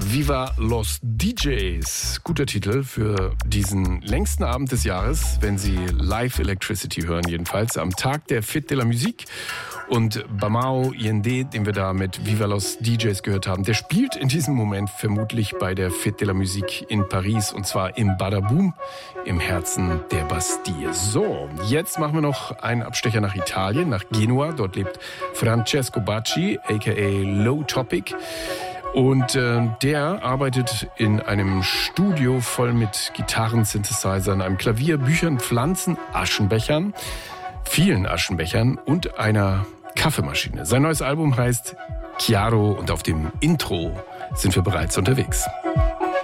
Viva los DJs. Guter Titel für diesen längsten Abend des Jahres, wenn Sie Live Electricity hören, jedenfalls am Tag der Fête de la Musique. Und Bamao Yende, den wir da mit Viva los DJs gehört haben, der spielt in diesem Moment vermutlich bei der Fête de la Musique in Paris, und zwar im Badaboom, im Herzen der Bastille. So, jetzt machen wir noch einen Abstecher nach Italien, nach Genua. Dort lebt Francesco Bacci, a.k.a. Low Topic. Und der arbeitet in einem Studio voll mit Gitarren, Synthesizern, einem Klavier, Büchern, Pflanzen, Aschenbechern, vielen Aschenbechern und einer Kaffeemaschine. Sein neues Album heißt Chiaro und auf dem Intro sind wir bereits unterwegs.